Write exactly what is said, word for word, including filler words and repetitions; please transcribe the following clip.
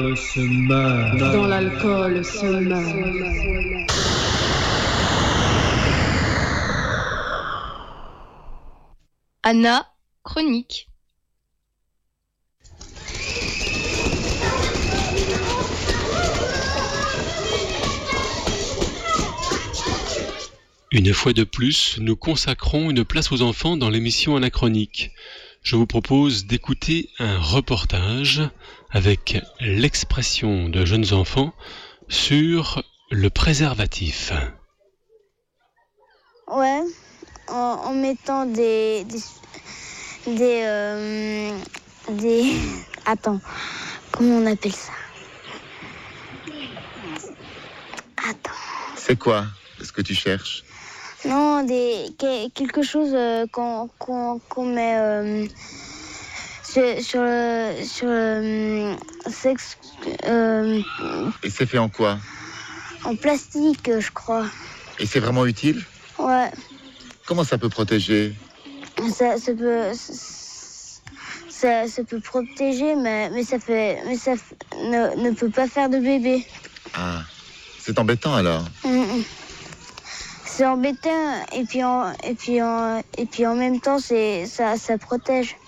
se meurt. Dans l'alcool se meurt. Anna, chronique. Une fois de plus, nous consacrons une place aux enfants dans l'émission Anachronique. Je vous propose d'écouter un reportage avec l'expression de jeunes enfants sur le préservatif. Ouais, en, en mettant des... des... des... Euh, des... Attends, comment on appelle ça? Attends. C'est quoi ce que tu cherches? Non, des, quelque chose euh, qu'on, qu'on, qu'on met euh, sur, sur le, sur le sexe. Euh, Et c'est fait en quoi? En plastique, je crois. Et c'est vraiment utile? Ouais. Comment ça peut protéger? Ça, ça peut, ça, ça peut protéger, mais, mais ça, fait, mais ça ne, ne peut pas faire de bébé. Ah, c'est embêtant alors. Mmh. C'est embêtant et puis en, et puis en, et puis en même temps c'est ça, ça protège.